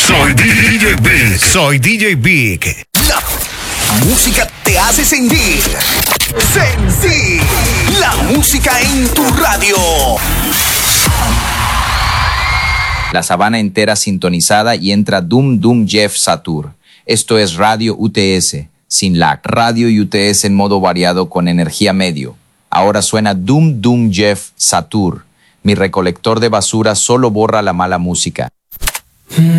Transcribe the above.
Soy DJ Big. Soy DJ Big. La música te hace sentir. Sentir. La música en tu radio. La sabana entera sintonizada y entra Dum Dum Jeff Satur. Esto es Radio UTS, sin lag. Radio UTS en modo variado con energía medio. Ahora suena Dum Dum Jeff Satur. Mi recolector de basura solo borra la mala música.